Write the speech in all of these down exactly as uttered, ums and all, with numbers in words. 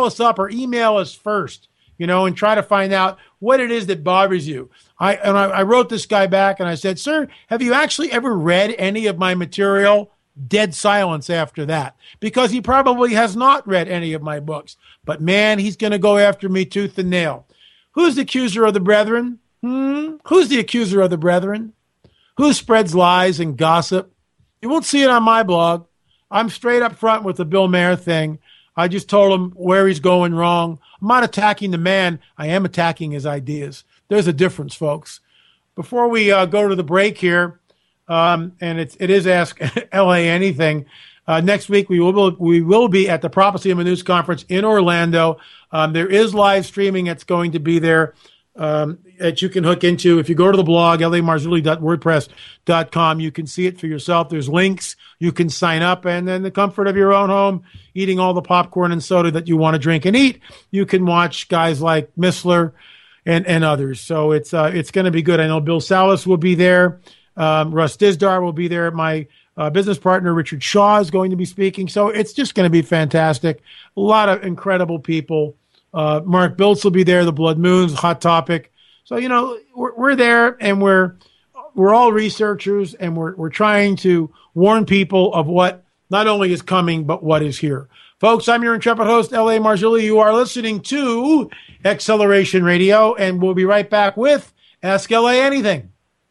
call us up or email us first, you know, and try to find out what it is that bothers you. I and I, I wrote this guy back and I said, sir, have you actually ever read any of my material? Dead silence after that, because he probably has not read any of my books. But man, he's going to go after me tooth and nail. Who's the accuser of the brethren? Hmm? Who's the accuser of the brethren? Who spreads lies and gossip? You won't see it on my blog. I'm straight up front with the Bill Maher thing. I just told him where he's going wrong. I'm not attacking the man. I am attacking his ideas. There's a difference, folks. Before we uh, go to the break here, um, and it's, it is Ask L A Anything, uh, next week we will we will be at the Prophecy of a News Conference in Orlando. Um, there is live streaming that's going to be there um, that you can hook into. If you go to the blog, L A Marzulli dot wordpress dot com, you can see it for yourself. There's links. You can sign up, and then the comfort of your own home, eating all the popcorn and soda that you want to drink and eat, you can watch guys like Missler and, and others. So it's uh, it's going to be good. I know Bill Salas will be there. Um, Russ Dizdar will be there. My uh, business partner, Richard Shaw, is going to be speaking. So it's just going to be fantastic. A lot of incredible people. Uh, Mark Biltz will be there. The Blood Moons, Hot Topic. So, you know, we're, we're there, and we're we're all researchers, and we're we're trying to warn people of what not only is coming, but what is here. Folks, I'm your intrepid host, L A Marzulli. You are listening to Acceleration Radio, and we'll be right back with Ask L A Anything.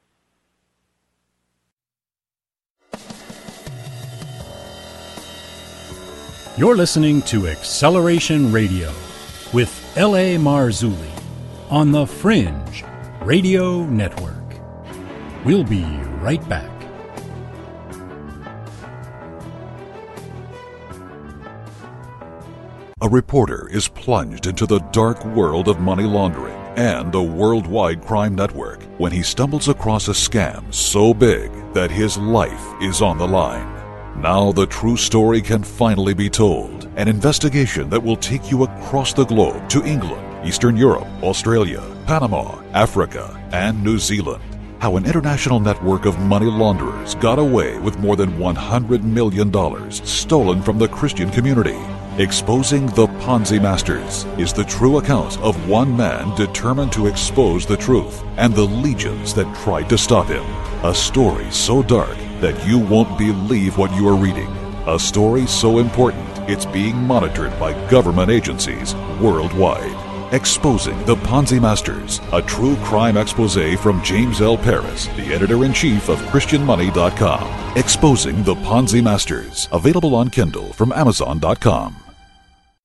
You're listening to Acceleration Radio with L A Marzulli on the Fringe Radio Network. We'll be right back. A reporter is plunged into the dark world of money laundering and a worldwide crime network when he stumbles across a scam so big that his life is on the line. Now the true story can finally be told. An investigation that will take you across the globe to England, Eastern Europe, Australia, Panama, Africa, and New Zealand. How an international network of money launderers got away with more than one hundred million dollars stolen from the Christian community. Exposing the Ponzi Masters is the true account of one man determined to expose the truth and the legions that tried to stop him. A story so dark that you won't believe what you are reading. A story so important it's being monitored by government agencies worldwide. Exposing the Ponzi Masters, a true crime expose from James L. Paris, the editor-in-chief of Christian Money dot com. Exposing the Ponzi Masters, available on Kindle from Amazon dot com.